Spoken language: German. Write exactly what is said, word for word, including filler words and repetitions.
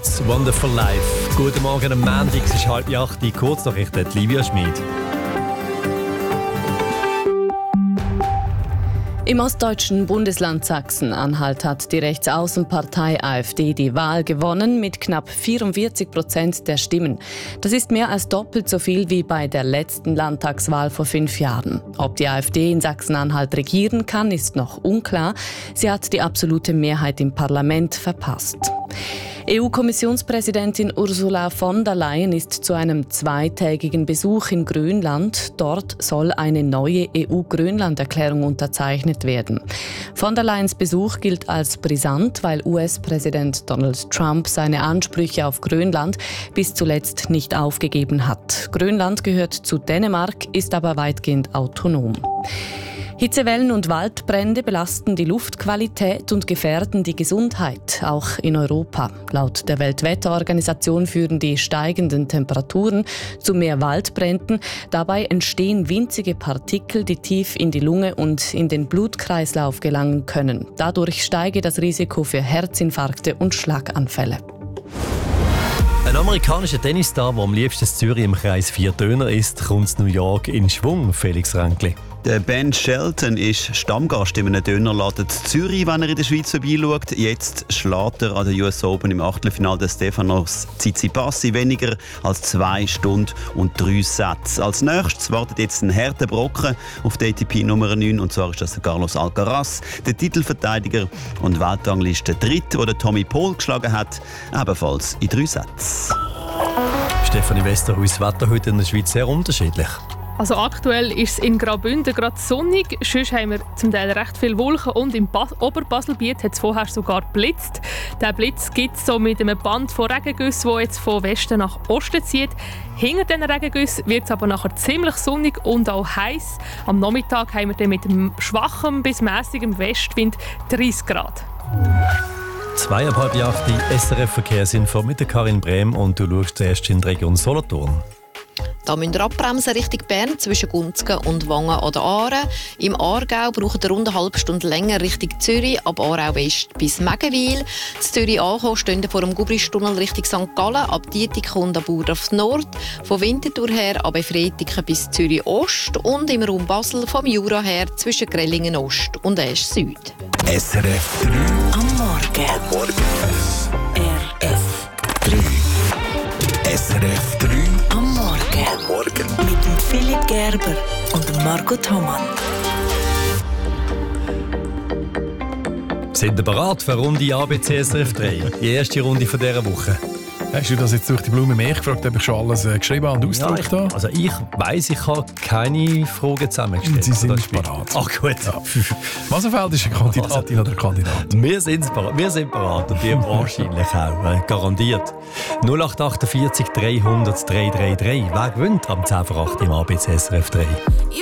It's Wonderful Life. Guten Morgen am Montag, es ist halb acht, die Kurznachrichten, Livia Schmid. Im ostdeutschen Bundesland Sachsen-Anhalt hat die Rechtsaußenpartei AfD die Wahl gewonnen mit knapp vierundvierzig Prozent der Stimmen. Das ist mehr als doppelt so viel wie bei der letzten Landtagswahl vor fünf Jahren. Ob die AfD in Sachsen-Anhalt regieren kann, ist noch unklar. Sie hat die absolute Mehrheit im Parlament verpasst. E U-Kommissionspräsidentin Ursula von der Leyen ist zu einem zweitägigen Besuch in Grönland. Dort soll eine neue E U-Grönland-Erklärung unterzeichnet werden. Von der Leyens Besuch gilt als brisant, weil U S-Präsident Donald Trump seine Ansprüche auf Grönland bis zuletzt nicht aufgegeben hat. Grönland gehört zu Dänemark, ist aber weitgehend autonom. Hitzewellen und Waldbrände belasten die Luftqualität und gefährden die Gesundheit, auch in Europa. Laut der Weltwetterorganisation führen die steigenden Temperaturen zu mehr Waldbränden. Dabei entstehen winzige Partikel, die tief in die Lunge und in den Blutkreislauf gelangen können. Dadurch steige das Risiko für Herzinfarkte und Schlaganfälle. Ein amerikanischer Tennisstar, der am liebsten in Zürich im Kreis vier Döner isst, kommt in New York in Schwung, Felix Ränkli. Der Ben Shelton ist Stammgast in einem Dönerladen in Zürich, wenn er in der Schweiz vorbeischaut. Jetzt schlägt er an der U S Open im Achtelfinale des Stefanos Tsitsipas in weniger als zwei Stunden und drei Sätze. Als nächstes wartet jetzt ein harter Brocken auf der A T P Nummer neun, und zwar ist das der Carlos Alcaraz, der Titelverteidiger und Weltrangliste Dritte, der Tommy Paul geschlagen hat, ebenfalls in drei Sätzen. Stefanie Westerhuis, das Wetter heute in der Schweiz sehr unterschiedlich. Also aktuell ist es in Graubünden gerade sonnig, sonst haben wir zum Teil recht viele Wolken und im Bas- Oberbaselbiet hat es vorher sogar geblitzt. Der Blitz gibt es so mit einem Band von Regengüssen, das jetzt von Westen nach Osten zieht. Hinter diesen Regengüssen wird es aber nachher ziemlich sonnig und auch heiß. Am Nachmittag haben wir dann mit einem schwachen bis mäßigem Westwind dreißig Grad. Zweieinhalb Jahre die S R F-Verkehrsinfo mit der Karin Brehm, und du schaust zuerst in die Region Solothurn. Da müsst ihr abbremsen Richtung Bern zwischen Gunzgen und Wangen oder Aaren. Im Aargau braucht ihr rund eine halbe Stunde länger Richtung Zürich, ab Aarau West bis Megenwil. In Zürich ankommen stehen vor dem Gubristunnel Richtung Sankt Gallen, ab Dietiken und ab Burdorf Nord. Von Winterthur her ab Efretiken bis Zürich Ost und im Raum Basel vom Jura her zwischen Grellingen Ost und Esch Süd. S R F drei am Morgen. Am Morgen. S R F drei. S R F drei am Morgen. Am Morgen. Mit dem Philipp Gerber und dem Marco Thomann. Sind ihr bereit für Runde A B C S R F drei? Die erste Runde von dieser Woche. Hast du das jetzt durch die Blume mehr gefragt, ob ich schon alles äh, geschrieben und ausgedruckt ja, habe? Also ich weiss, ich habe keine Fragen zusammengestellt. Sie sind bereit. Ach gut. Ja. Masenfeld ist eine Kandidatin oder ein Kandidat. Wir sind bereit. Wir sind bereit und die wahrscheinlich auch. Äh, garantiert. null acht acht vier dreihundert dreihundertdreiunddreißig. Wer gewinnt am zehn vor acht im A B C S R F drei?